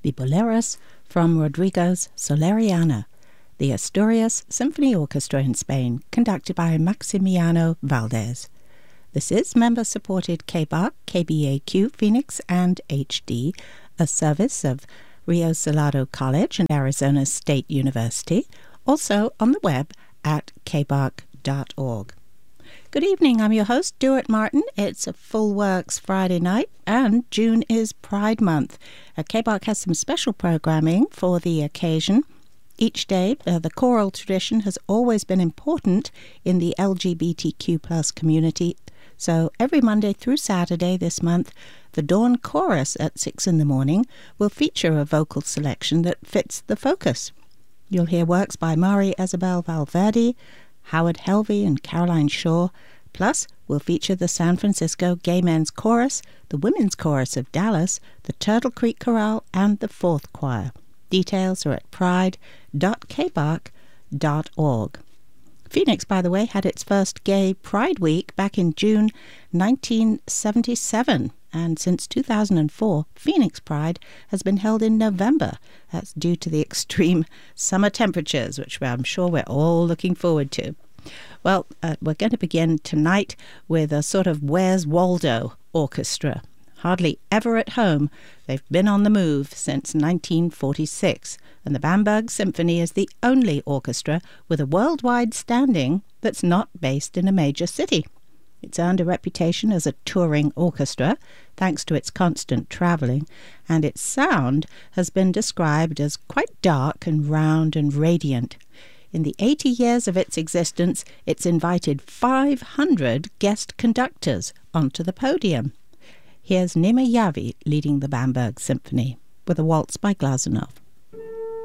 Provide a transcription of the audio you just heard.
the Boleros from Rodrigo's Soleriana, the Asturias Symphony Orchestra in Spain, conducted by Maximiano Valdez. This is member-supported KBAQ, KBAQ, Phoenix, and HD, a service of Rio Salado College and Arizona State University, also on the web at kbark.org. Good evening, I'm your host, Stuart Martin. It's a Full Works Friday night, and June is Pride Month. KBARK has some special programming for the occasion. Each day, the choral tradition has always been important in the LGBTQ+ community. So every Monday through Saturday this month, the Dawn Chorus at 6 in the morning will feature a vocal selection that fits the focus. You'll hear works by Mari Isabel Valverde, Howard Helvey and Caroline Shaw. Plus, we'll feature the San Francisco Gay Men's Chorus, the Women's Chorus of Dallas, the Turtle Creek Chorale, and the Fourth Choir. Details are at pride.kbark.org. Phoenix, by the way, had its first Gay Pride Week back in June 1977. And since 2004, Phoenix Pride has been held in November. That's due to the extreme summer temperatures, which I'm sure we're all looking forward to. Well, we're going to begin tonight with a sort of Where's Waldo orchestra. Hardly ever at home, they've been on the move since 1946, and the Bamberg Symphony is the only orchestra with a worldwide standing that's not based in a major city. It's earned a reputation as a touring orchestra, thanks to its constant travelling, and its sound has been described as quite dark and round and radiant. In the 80 years of its existence, it's invited 500 guest conductors onto the podium. Here's Nima Yavi leading the Bamberg Symphony with a waltz by Glazunov.